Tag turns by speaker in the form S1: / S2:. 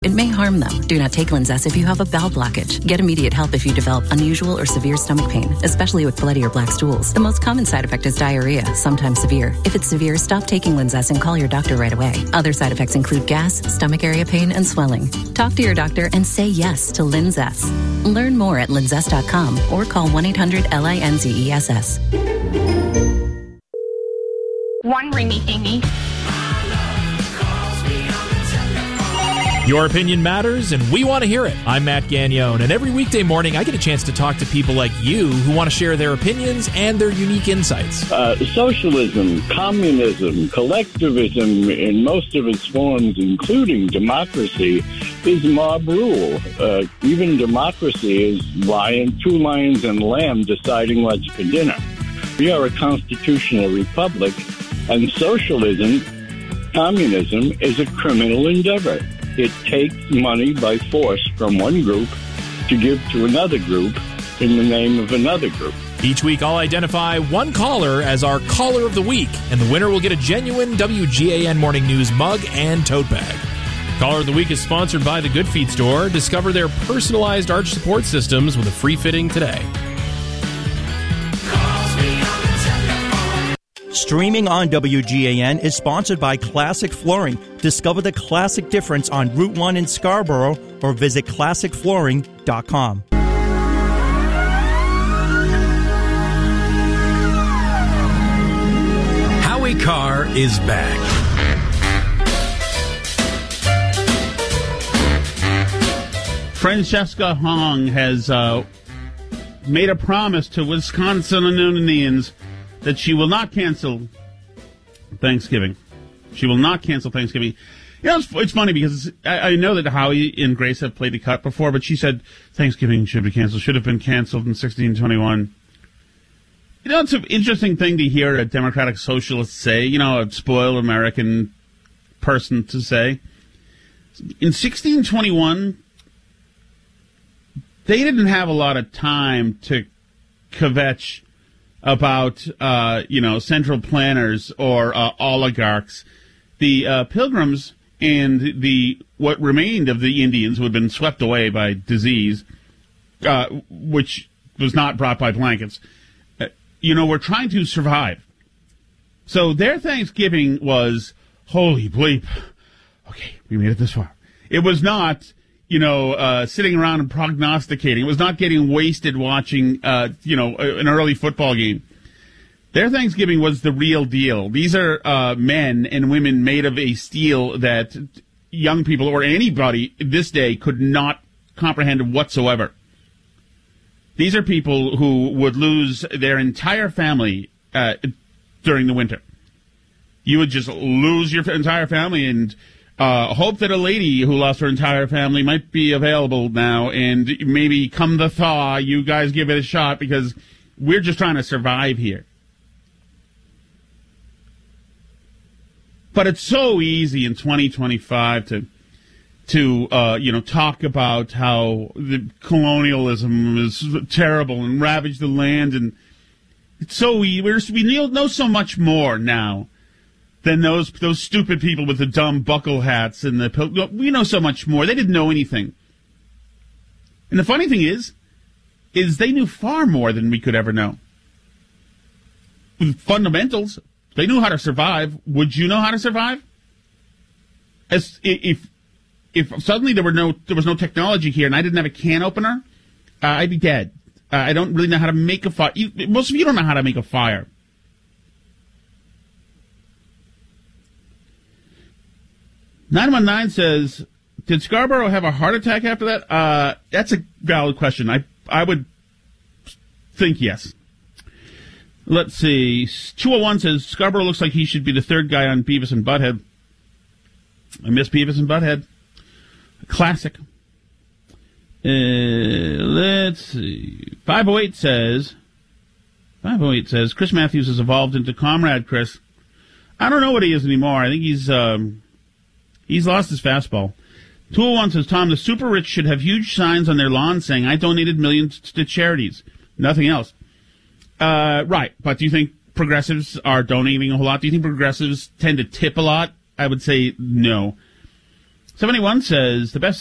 S1: It may harm them. Do not take Linzess if you have a bowel blockage. Get immediate help if you develop unusual or severe stomach pain, especially with bloody or black stools. The most common side effect is diarrhea, sometimes severe. If it's severe, stop taking Linzess and call your doctor right away. Other side effects include gas, stomach area pain, and swelling. Talk to your doctor and say yes to Linzess. Learn more at linzess.com or call 1-800-LINZESS.
S2: One ringy dingy.
S3: Your opinion matters, and we want to hear it. I'm Matt Gagnon, and every weekday morning I get a chance to talk to people like you who want to share their opinions and their unique insights.
S4: Socialism, communism, collectivism in most of its forms, including democracy, is mob rule. Even democracy is two lions and a lamb deciding what's for dinner. We are a constitutional republic, and socialism, communism, is a criminal endeavor. It takes money by force from one group to give to another group in the name of another group.
S3: Each week, I'll identify one caller as our Caller of the Week, and the winner will get a genuine WGAN Morning News mug and tote bag. Caller of the Week is sponsored by the Good Feet Store. Discover their personalized arch support systems with a free fitting today.
S5: Streaming on WGAN is sponsored by Classic Flooring. Discover the classic difference on Route 1 in Scarborough or visit classicflooring.com.
S6: Howie Carr is back.
S7: Francesca Hong has made a promise to Wisconsinians that she will not cancel Thanksgiving. She will not cancel Thanksgiving. You know, it's funny because I know that Howie and Grace have played the cut before, but she said Thanksgiving should be canceled, should have been canceled in 1621. You know, it's an interesting thing to hear a Democratic Socialist say, you know, a spoiled American person to say. In 1621, they didn't have a lot of time to kvetch about, central planners or oligarchs. The Pilgrims and what remained of the Indians who had been swept away by disease, which was not brought by blankets, were trying to survive. So their Thanksgiving was, holy bleep, okay, we made it this far. It was not, sitting around and prognosticating. It was not getting wasted watching, an early football game. Their Thanksgiving was the real deal. These are men and women made of a steel that young people or anybody this day could not comprehend whatsoever. These are people who would lose their entire family during the winter. You would just lose your entire family and hope that a lady who lost her entire family might be available now, and maybe come the thaw, you guys give it a shot because we're just trying to survive here. But it's so easy in 2025 to talk about how the colonialism is terrible and ravaged the land, and it's so we know so much more now than those stupid people with the dumb buckle hats and we know so much more. They didn't know anything. And the funny thing is they knew far more than we could ever know. With fundamentals, they knew how to survive. Would you know how to survive? If suddenly there was no technology here and I didn't have a can opener, I'd be dead. I don't really know how to make a fire. Most of you don't know how to make a fire. (919) says, did Scarborough have a heart attack after that? That's a valid question. I would think yes. Let's see. 201 says, Scarborough looks like he should be the third guy on Beavis and Butthead. I miss Beavis and Butthead. Classic. Let's see. 508 says, Chris Matthews has evolved into Comrade Chris. I don't know what he is anymore. I think he's lost his fastball. 201 says, Tom, the super rich should have huge signs on their lawns saying, I donated millions to charities. Nothing else. Right. But do you think progressives are donating a whole lot? Do you think progressives tend to tip a lot? I would say no. 71 says the best